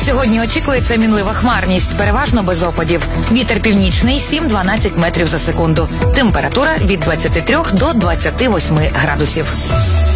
Сьогодні очікується мінлива хмарність, переважно без опадів. Вітер північний 7-12 метрів за секунду. Температура від 23 до 28 градусів.